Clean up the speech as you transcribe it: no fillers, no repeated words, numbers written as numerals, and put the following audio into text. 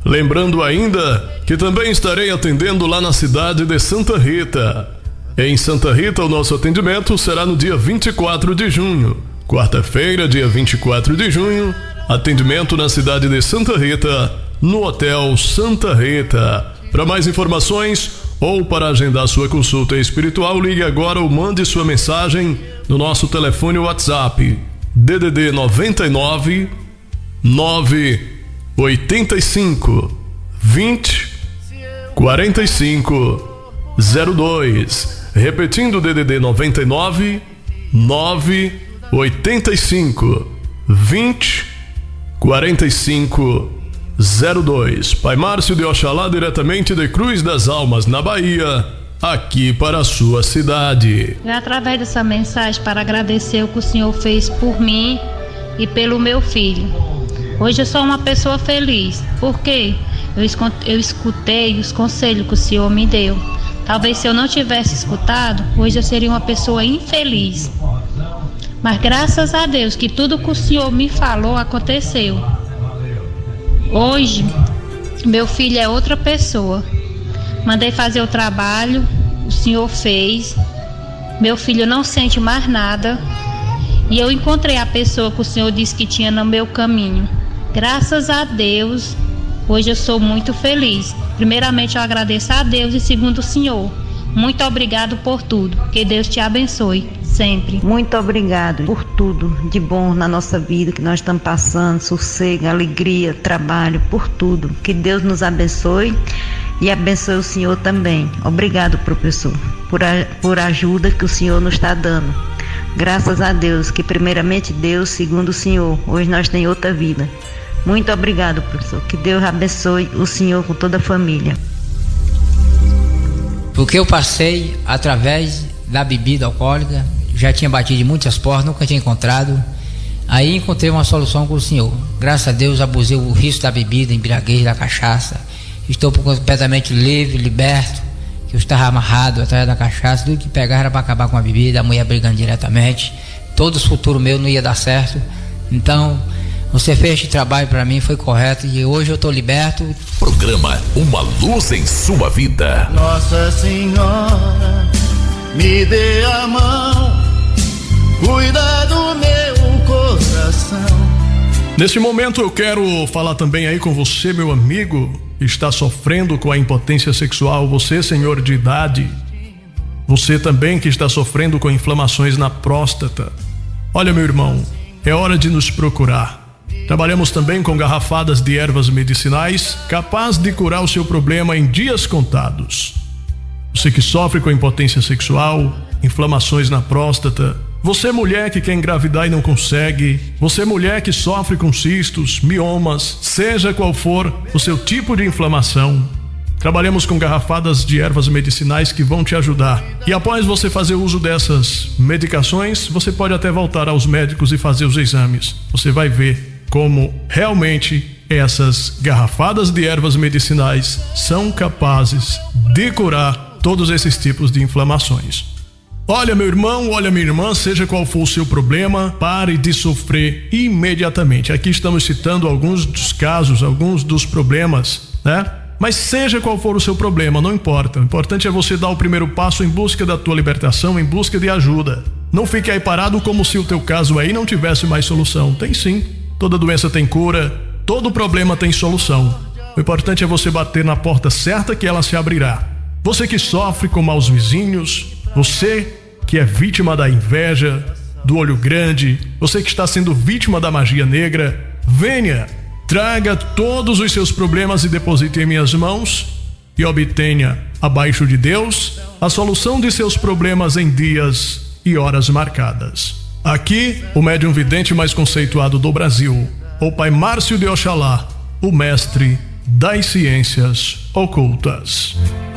Lembrando ainda que também estarei atendendo lá na cidade de Santa Rita. Em Santa Rita, o nosso atendimento será no dia 24 de junho. Quarta-feira, dia 24 de junho, atendimento na cidade de Santa Rita, no Hotel Santa Rita. Para mais informações ou para agendar sua consulta espiritual, ligue agora ou mande sua mensagem no nosso telefone WhatsApp DDD 99 985 20 45 02. Repetindo, DDD 99 985 20 45 02. Pai Márcio de Oxalá, diretamente de Cruz das Almas, na Bahia, aqui para a sua cidade. É através dessa mensagem para agradecer o que o Senhor fez por mim e pelo meu filho. Hoje eu sou uma pessoa feliz, porque eu escutei os conselhos que o Senhor me deu. Talvez se eu não tivesse escutado, hoje eu seria uma pessoa infeliz. Mas graças a Deus que tudo que o Senhor me falou aconteceu. Hoje, meu filho é outra pessoa. Mandei fazer o trabalho, o Senhor fez. Meu filho não sente mais nada. E eu encontrei a pessoa que o Senhor disse que tinha no meu caminho. Graças a Deus, hoje eu sou muito feliz. Primeiramente, eu agradeço a Deus e segundo o Senhor. Muito obrigado por tudo. Que Deus te abençoe sempre. Muito obrigado por tudo de bom na nossa vida que nós estamos passando, sossego, alegria, trabalho, por tudo. Que Deus nos abençoe e abençoe o Senhor também. Obrigado, professor, por a ajuda que o Senhor nos está dando. Graças a Deus, que primeiramente Deus, segundo o Senhor, hoje nós temos outra vida. Muito obrigado, professor. Que Deus abençoe o senhor com toda a família. Porque eu passei através da bebida alcoólica, já tinha batido de muitas portas, nunca tinha encontrado. Aí encontrei uma solução com o senhor. Graças a Deus abusei o risco da bebida, embriaguez, da cachaça. Estou completamente livre, liberto, que eu estava amarrado atrás da cachaça. Tudo que pegava era para acabar com a bebida, a mulher brigando diretamente. Todo o futuro meu não ia dar certo. Então, você fez este trabalho para mim, foi correto e hoje eu estou liberto. Programa Uma Luz em Sua Vida. Nossa Senhora, me dê a mão, cuida do meu coração. Neste momento eu quero falar também aí com você, meu amigo, que está sofrendo com a impotência sexual. Você, senhor de idade, você também que está sofrendo com inflamações na próstata. Olha, meu irmão, é hora de nos procurar. Trabalhamos também com garrafadas de ervas medicinais, capaz de curar o seu problema em dias contados. Você que sofre com impotência sexual, inflamações na próstata, você mulher que quer engravidar e não consegue, você mulher que sofre com cistos, miomas, seja qual for o seu tipo de inflamação, trabalhamos com garrafadas de ervas medicinais que vão te ajudar. E após você fazer uso dessas medicações, você pode até voltar aos médicos e fazer os exames. Você vai ver como realmente essas garrafadas de ervas medicinais são capazes de curar todos esses tipos de inflamações. Olha, meu irmão, olha, minha irmã, seja qual for o seu problema, pare de sofrer imediatamente. Aqui estamos citando alguns dos casos, alguns dos problemas, né? Mas seja qual for o seu problema, não importa. O importante é você dar o primeiro passo em busca da tua libertação, em busca de ajuda. Não fique aí parado como se o teu caso aí não tivesse mais solução. Tem sim. Toda doença tem cura, todo problema tem solução. O importante é você bater na porta certa que ela se abrirá. Você que sofre com maus vizinhos, você que é vítima da inveja, do olho grande, você que está sendo vítima da magia negra, venha, traga todos os seus problemas e deposite em minhas mãos e obtenha, abaixo de Deus, a solução de seus problemas em dias e horas marcadas. Aqui, o médium vidente mais conceituado do Brasil, o Pai Márcio de Oxalá, o mestre das ciências ocultas.